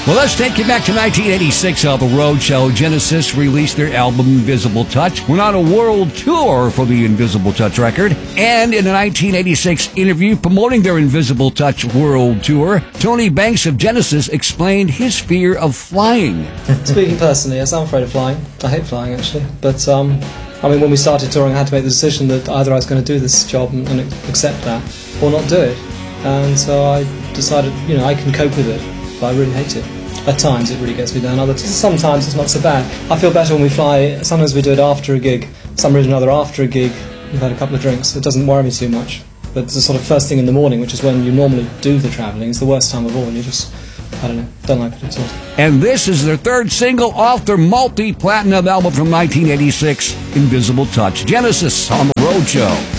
Well, let's take you back to 1986 on the Roadshow. Genesis released their album Invisible Touch. Went on a world tour for the Invisible Touch record. And in a 1986 interview promoting their Invisible Touch world tour, Tony Banks of Genesis explained his fear of flying. Speaking personally, yes, I'm afraid of flying. I hate flying, actually. But, when we started touring, I had to make the decision that either I was going to do this job and accept that, or not do it. And so I decided, I can cope with it, but I really hate it. At times it really gets me down, sometimes it's not so bad. I feel better when we fly. Sometimes we do it after a gig, some reason or another after a gig, we've had a couple of drinks, it doesn't worry me too much. But it's the sort of first thing in the morning, which is when you normally do the travelling, it's the worst time of all, and you just, don't like it at all. And this is their third single off their multi-platinum album from 1986, Invisible Touch. Genesis on the Roadshow.